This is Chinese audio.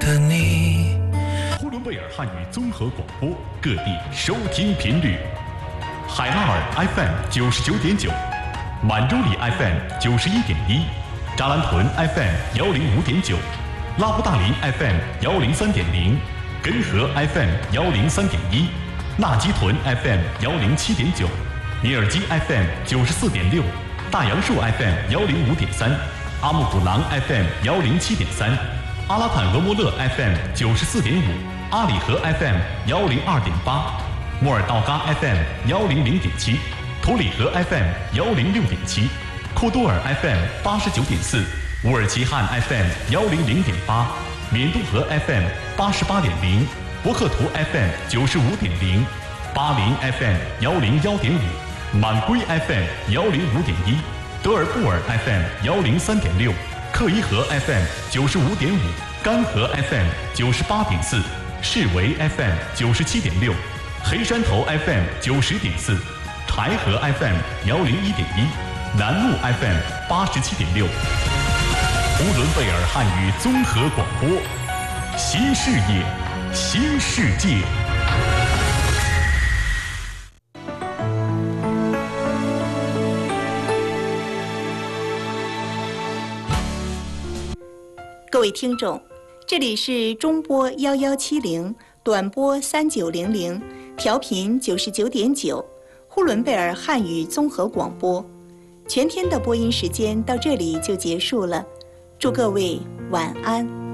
的你。 呼伦贝尔汉语综合广播各地收听频率：海拉尔 FM 99.9，满洲里 FM 91.1，扎兰屯 FM 105.9，拉布大林 FM 103.0，根河 FM 103.1，纳吉屯 FM 107.9，尼尔基 FM 94.6，大杨树 FM 105.3，阿木古朗 FM 107.3，阿拉坦俄摩勒 FM 94.5，阿里河 FM 102.8，莫尔道嘎 FM 100.7，图里河 FM 106.7，库多尔 FM 89.4，乌尔齐汉 FM 100.8，缅都河 FM 88.0，博克图 FM 95.0，巴林 FM 101.5，满归 FM 105.1，德尔布尔 FM 103.6，克伊河 FM 95.5，甘河 FM 98.4，士维 FM 97.6，黑山头 FM 90.4，柴河 FM 101.1，南路 FM 87.6。呼伦贝尔汉语综合广播，新视野，新世界。 各位听众，这里是中波1170，短波3900，调频99.9，呼伦贝尔汉语综合广播。全天的播音时间到这里就结束了，祝各位晚安。